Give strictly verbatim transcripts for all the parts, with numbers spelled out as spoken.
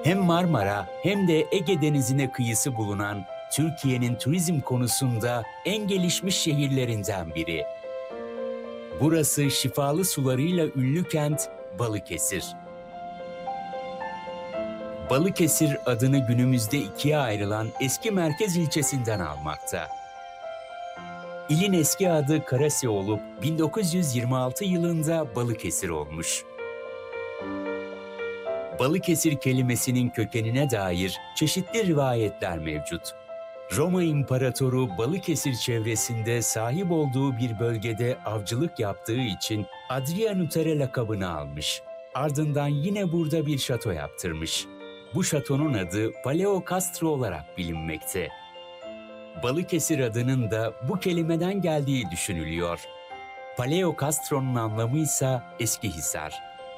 Hem Marmara hem de Ege Denizi'ne kıyısı bulunan Türkiye'nin turizm konusunda en gelişmiş şehirlerinden biri. Burası şifalı sularıyla ünlü kent Balıkesir. Balıkesir adını günümüzde ikiye ayrılan eski merkez ilçesinden almakta. İlin eski adı Karasi olup bin dokuz yüz yirmi altı yılında Balıkesir olmuş. Balıkesir kelimesinin kökenine dair çeşitli rivayetler mevcut. Roma İmparatoru Balıkesir çevresinde sahip olduğu bir bölgede avcılık yaptığı için Adrianutera lakabını almış. Ardından yine burada bir şato yaptırmış. Bu şatonun adı Paleo Castro olarak bilinmekte. Balıkesir adının da bu kelimeden geldiği düşünülüyor. Paleo Castro'nun anlamı ise eski hisar.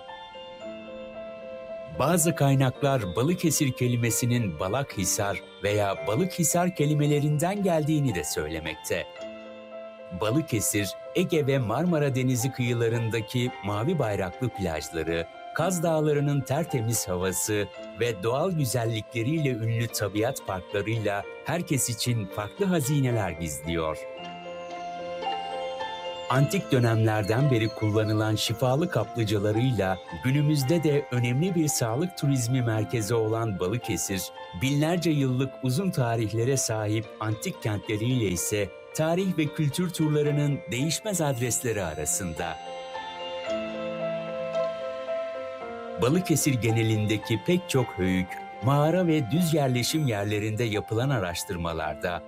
Bazı kaynaklar Balıkesir kelimesinin Balakhisar veya Balıkhisar kelimelerinden geldiğini de söylemekte. Balıkesir, Ege ve Marmara Denizi kıyılarındaki mavi bayraklı plajları, Kaz Dağları'nın tertemiz havası ve doğal güzellikleriyle ünlü tabiat parklarıyla herkes için farklı hazineler gizliyor. Antik dönemlerden beri kullanılan şifalı kaplıcalarıyla günümüzde de önemli bir sağlık turizmi merkezi olan Balıkesir, binlerce yıllık uzun tarihlere sahip antik kentleriyle ise tarih ve kültür turlarının değişmez adresleri arasında. Balıkesir genelindeki pek çok höyük, mağara ve düz yerleşim yerlerinde yapılan araştırmalarda